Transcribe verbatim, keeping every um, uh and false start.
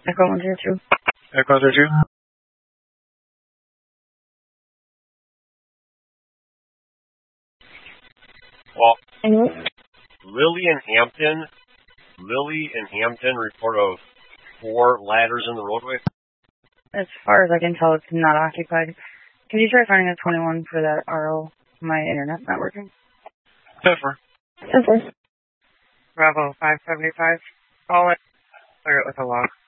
Echo one zero two. Echo zero two. Well, Mm-hmm. Lily in Hampton, Lily in Hampton report of four ladders in the roadway. As far as I can tell, it's not occupied. Could you try finding a twenty-one for that R O? My internet's not working. Pepper. Pepper. Bravo five seventy-five. Call it. Clear it with a log.